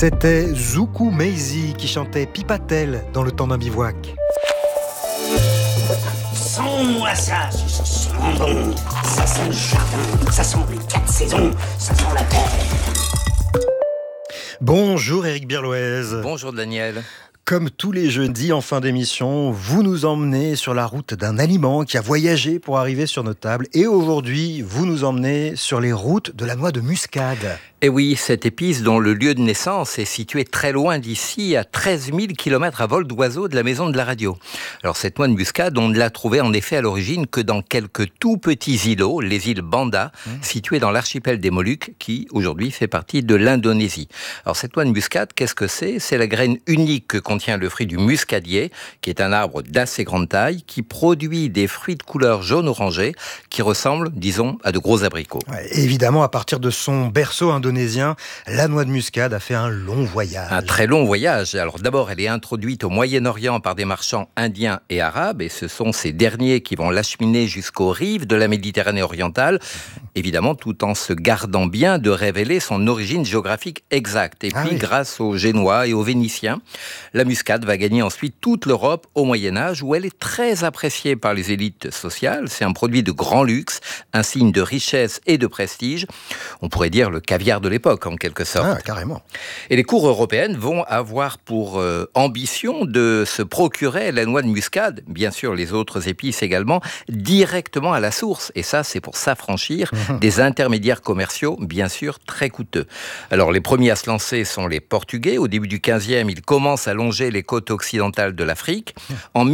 C'était Zoukou Maizy qui chantait Pipatel dans Le Temps d'un bivouac. Sens-moi ça sent bon. Ça sent le jardin, ça sent les 4 saisons, ça sent la terre. Bonjour Éric Birloez. Bonjour Daniel. Comme tous les jeudis en fin d'émission, vous nous emmenez sur la route d'un aliment qui a voyagé pour arriver sur nos tables. Et aujourd'hui, vous nous emmenez sur les routes de la noix de muscade. Et oui, cette épice dont le lieu de naissance est situé très loin d'ici, à 13 000 km à vol d'oiseau de la maison de la radio. Alors cette noix de muscade, on ne l'a trouvée en effet à l'origine que dans quelques tout petits îlots, les îles Banda, situés dans l'archipel des Moluques, qui aujourd'hui fait partie de l'Indonésie. Alors cette noix de muscade, qu'est-ce que c'est ? C'est la graine unique que contient le fruit du muscadier, qui est un arbre d'assez grande taille, qui produit des fruits de couleur jaune-orangé, qui ressemblent, disons, à de gros abricots. Ouais, évidemment, à partir de son berceau indonésien, la noix de muscade a fait un long voyage. Un très long voyage. Alors d'abord, elle est introduite au Moyen-Orient par des marchands indiens et arabes, et ce sont ces derniers qui vont l'acheminer jusqu'aux rives de la Méditerranée orientale, évidemment tout en se gardant bien de révéler son origine géographique exacte. Et puis, grâce aux Génois et aux Vénitiens, la muscade va gagner ensuite toute l'Europe au Moyen-Âge, où elle est très appréciée par les élites sociales. C'est un produit de grand luxe, un signe de richesse et de prestige. On pourrait dire le caviar de l'époque, en quelque sorte. Ah, carrément. Et les cours européennes vont avoir pour ambition de se procurer la noix de muscade, bien sûr les autres épices également, directement à la source. Et ça, c'est pour s'affranchir des intermédiaires commerciaux, bien sûr, très coûteux. Alors, les premiers à se lancer sont les Portugais. Au début du 15e, ils commencent à longer les côtes occidentales de l'Afrique. En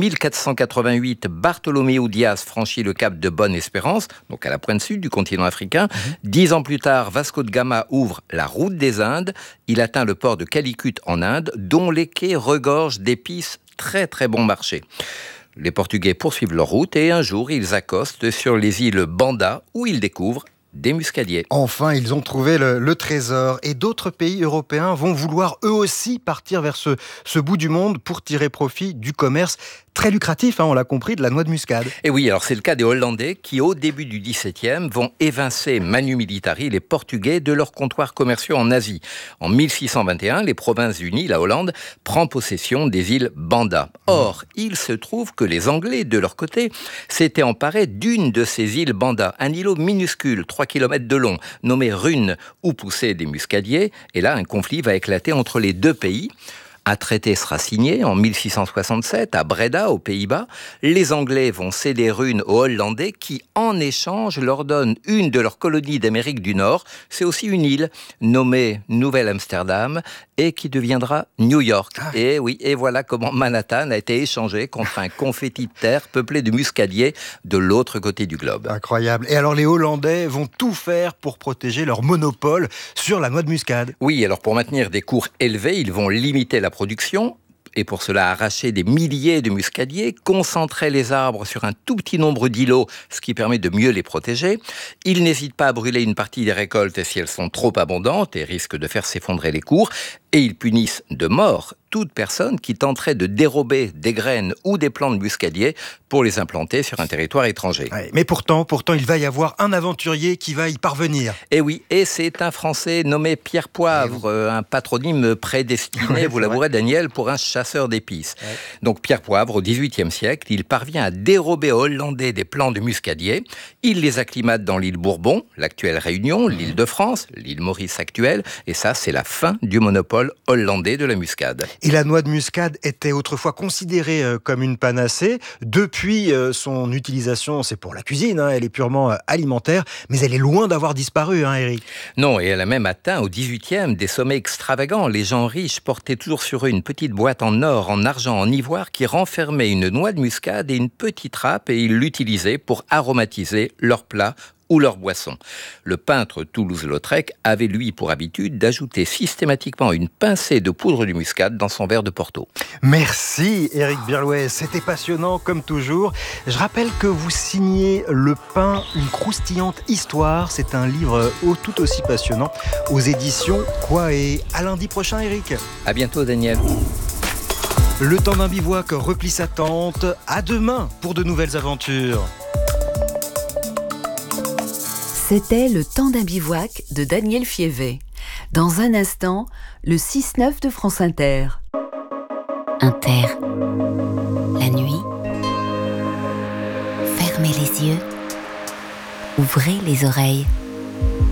1488, Bartholoméo Dias franchit le cap de Bonne-Espérance, donc à la pointe sud du continent africain. 10 ans plus tard, Vasco de Gama ouvre la route des Indes. Il atteint le port de Calicut en Inde, dont les quais regorgent d'épices très très bon marché. Les Portugais poursuivent leur route et un jour, ils accostent sur les îles Banda, où ils découvrent des muscadiers. Enfin, ils ont trouvé le trésor. Et d'autres pays européens vont vouloir eux aussi partir vers ce bout du monde pour tirer profit du commerce très lucratif, on l'a compris, de la noix de muscade. Et oui, alors c'est le cas des Hollandais qui, au début du XVIIe, vont évincer manu militari les Portugais de leurs comptoirs commerciaux en Asie. En 1621, les Provinces-Unies, la Hollande, prend possession des îles Banda. Or, il se trouve que les Anglais, de leur côté, s'étaient emparés d'une de ces îles Banda, un îlot minuscule, 3 km de long, nommé Rune, où poussaient des muscadiers. Et là, un conflit va éclater entre les deux pays. Un traité sera signé en 1667 à Breda, aux Pays-Bas. Les Anglais vont céder Rune aux Hollandais qui, en échange, leur donnent une de leurs colonies d'Amérique du Nord. C'est aussi une île nommée Nouvelle-Amsterdam et qui deviendra New York. Et oui, et voilà comment Manhattan a été échangé contre un confetti de terre peuplé de muscadiers de l'autre côté du globe. Incroyable. Et alors les Hollandais vont tout faire pour protéger leur monopole sur la noix de muscade. Oui, alors pour maintenir des cours élevés, ils vont limiter la production et pour cela arracher des milliers de muscadiers, concentrer les arbres sur un tout petit nombre d'îlots, ce qui permet de mieux les protéger. Ils n'hésitent pas à brûler une partie des récoltes si elles sont trop abondantes et risquent de faire s'effondrer les cours. Et ils punissent de mort toute personne qui tenterait de dérober des graines ou des plants de muscadier pour les implanter sur un territoire étranger. Ouais, mais pourtant, il va y avoir un aventurier qui va y parvenir. Et oui, et c'est un Français nommé Pierre Poivre, un patronyme prédestiné, vous l'avouerez Daniel, pour un chasseur d'épices. Ouais. Donc Pierre Poivre, au XVIIIe siècle, il parvient à dérober aux Hollandais des plants de muscadier. Il les acclimate dans l'île Bourbon, l'actuelle Réunion, l'île de France, l'île Maurice actuelle, et ça, c'est la fin du monopole hollandais de la muscade. Et la noix de muscade était autrefois considérée comme une panacée. Depuis son utilisation, c'est pour la cuisine, elle est purement alimentaire, mais elle est loin d'avoir disparu, Eric. Non, et elle a même atteint au XVIIIe des sommets extravagants. Les gens riches portaient toujours sur eux une petite boîte en or, en argent, en ivoire qui renfermait une noix de muscade et une petite râpe et ils l'utilisaient pour aromatiser leurs plats ou leur boisson. Le peintre Toulouse-Lautrec avait lui pour habitude d'ajouter systématiquement une pincée de poudre de muscade dans son verre de Porto. Merci Éric Birloez, c'était passionnant comme toujours. Je rappelle que vous signez Le Pain, une croustillante histoire. C'est un livre tout aussi passionnant aux éditions Quoi et à lundi prochain Éric. À bientôt Daniel. Le temps d'un bivouac replie sa tente. À demain pour de nouvelles aventures. C'était Le temps d'un bivouac de Daniel Fievé. Dans un instant, le 6-9 de France Inter. Inter. La nuit. Fermez les yeux. Ouvrez les oreilles.